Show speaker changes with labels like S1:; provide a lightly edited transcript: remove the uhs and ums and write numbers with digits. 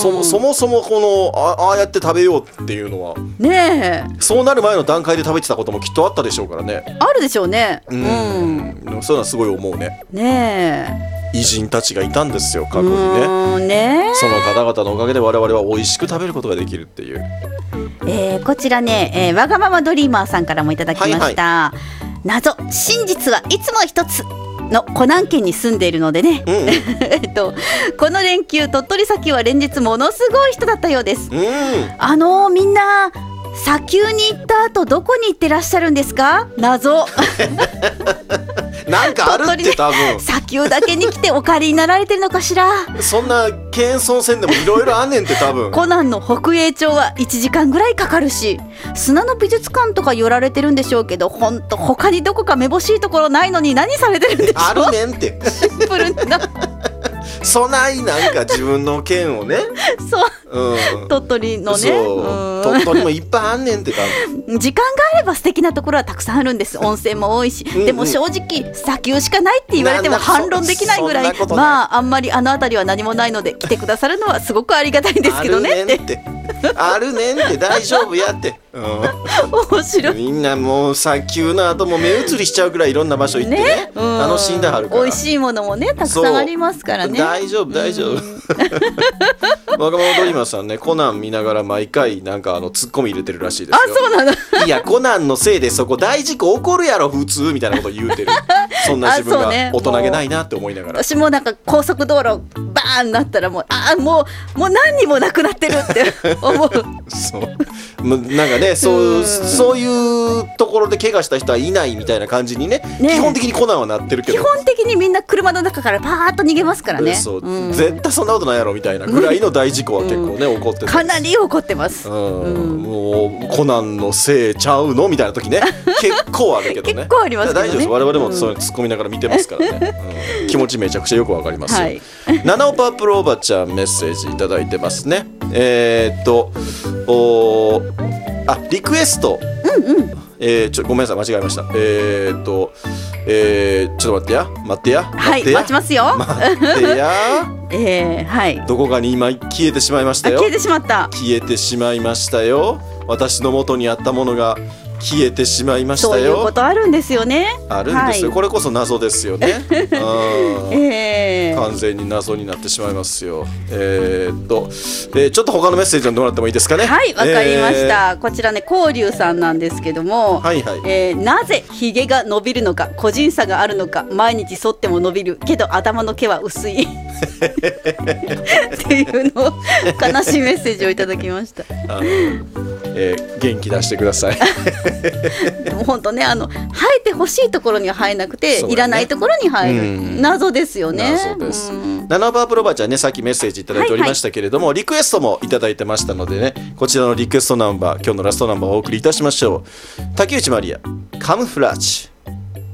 S1: そもそもこのああやって食べようっていうのは
S2: ねえ、
S1: そうなる前の段階で食べてたこともきっとあったでしょうからね。
S2: あるでしょうね。
S1: そういうのはすごい思うね。
S2: ね
S1: 偉人たちがいたんですよ過去にね。その方々のおかげで我々は美味しく食べることができるっていう。
S2: こちらね、わがままドリーマーさんからもいただきました、謎真実はいつも一つのコナン県に住んでいるのでね、この連休鳥取砂丘は連日ものすごい人だったようです。みんな砂丘に行った後どこに行ってらっしゃるんですか？謎
S1: なんかあるって多分
S2: 砂丘だけに来てお借りになられてるのかしら。
S1: そんな謙遜せんでもいろいろあんねんって多分
S2: コナンの北栄町は1時間ぐらいかかるし、砂の美術館とか寄られてるんでしょうけど、ほんと他にどこかめぼしいところないのに何されてるんでしょう。
S1: あるねんって
S2: シンプルな
S1: そないなんか自分の県をね
S2: そう、鳥取のね、
S1: 鳥取もいっぱいあんねんって多分
S2: 時間があれば素敵なところはたくさんあるんです。温泉も多いし、でも正直砂丘しかないって言われても反論できないぐらい、あんまりあの辺りは何もないので来てくださるのはすごくありがたいんですけどねって
S1: あるねんって大丈夫やって、
S2: 面白い。
S1: みんなもう砂丘の後も目移りしちゃうぐらいいろんな場所行ってね、楽しんではるから。
S2: 美味しいものもねたくさんありますからね。
S1: 大丈夫大丈夫わがままドリーマーさんね、コナン見ながら毎回なんかツッコミ入れてるらしいですよ。
S2: あ、そうなの。
S1: いやコナンのせいでそこ大事故起こるやろ普通みたいなこと言うてるそんな自分が大人げないなって思いながら、
S2: 私もなんか高速道路バーンなったらもう何にもなくなってるって思う
S1: そうなんかね、そういうところで怪我した人はいないみたいな感じにね基本的にコナンはなってるけど、
S2: 基本的にみんな車の中からパーッと逃げますからね。
S1: 絶対そんなことないやろみたいなぐらいの大事故は結構ね、起こってる。
S2: かなり起こってます。
S1: もうコナンのせいちゃうのみたいな時ね結構あるけどね
S2: 結構ありますけどね。
S1: 大丈夫です。我々もそういうの突っ込みながら見てますからね、気持ちめちゃくちゃよくわかりますよ。七尾パープルおばちゃんメッセージいただいてますね。リクエスト、ごめんなさい間違えました。ちょっと待ってや
S2: はい、待ちますよ。
S1: 待ってや
S2: はい、
S1: どこかに今消えてしまいましたよ。
S2: 消えてしまいました
S1: よ。私の元にあったものが消えてしまいましたよ。
S2: そういうことあるんですよね。
S1: あるんですよ、これこそ謎ですよね。完全に謎になってしまいますよ。ちょっと他のメッセージ読んでもらってもいいですかね。
S2: はい、わかりました。こちらね、こうりゅうさんなんですけども、なぜひげが伸びるのか、個人差があるのか、毎日剃っても伸びるけど頭の毛は薄いっていうのを悲しいメッセージをいただきました。
S1: 元気出してください。
S2: でも本当ね、生えてほしいところには生えなくて、いらないところに生える、謎ですよね。
S1: 謎です。ナナバープロバちゃんね、さっきメッセージいただいておりましたけれども、リクエストもいただいてましたのでね、こちらのリクエストナンバー、今日のラストナンバーをお送りいたしましょう。竹内まりや、カムフラージュ。